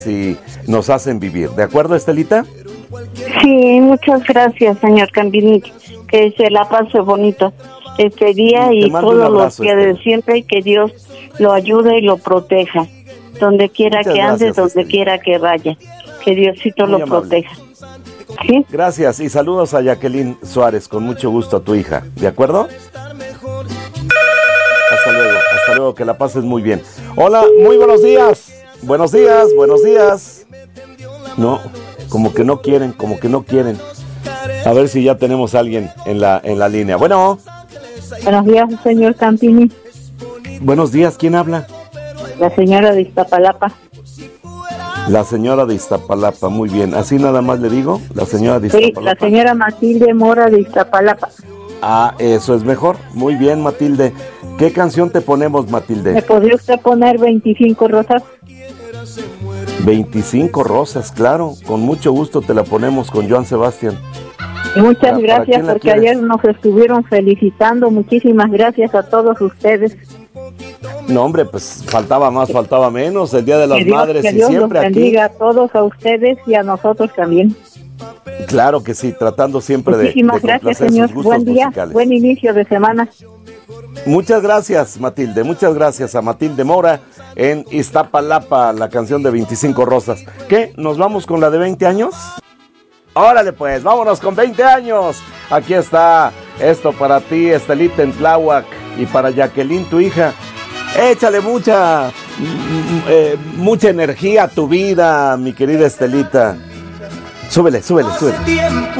y nos hacen vivir. ¿De acuerdo, Estelita? Sí, muchas gracias, señor Campinich. Que se la pase bonito este día y todos los días de siempre, y que Dios lo ayude y lo proteja. Donde quiera muchas que ande, donde Estelita. Quiera que vaya. Que Diosito muy lo amable. Proteja. ¿Sí? Gracias y saludos a Jacqueline Suárez, con mucho gusto a tu hija. ¿De acuerdo? Hasta luego, que la pases muy bien. Hola, muy buenos días. Buenos días. No, como que no quieren. A ver si ya tenemos a alguien en la línea. Bueno. Buenos días, señor Campini. Buenos días, ¿quién habla? La señora de Iztapalapa. La señora de Iztapalapa, muy bien. ¿Así nada más le digo? La señora de Iztapalapa. Sí, la señora Matilde Mora de Iztapalapa. Ah, eso es mejor. Muy bien, Matilde. ¿Qué canción te ponemos, Matilde? ¿Me podría usted poner 25 rosas? 25 rosas, claro. Con mucho gusto te la ponemos con Joan Sebastián. Muchas gracias porque ayer nos estuvieron felicitando. Muchísimas gracias a todos ustedes. No, hombre, pues faltaba menos. El Día de las Madres y Dios siempre los bendiga aquí. A todos, a ustedes y a nosotros también. Claro que sí, tratando siempre muchísimas gracias, señor. Buen día, musicales. Buen inicio de semana. Muchas gracias, Matilde. Muchas gracias a Matilde Mora en Iztapalapa, la canción de 25 rosas. ¿Qué? ¿Nos vamos con la de 20 años? Órale pues, vámonos con 20 años. Aquí está esto para ti, Estelita en Tláhuac, y para Jacqueline, tu hija. Échale mucha energía a tu vida, mi querida Estelita. Súbele.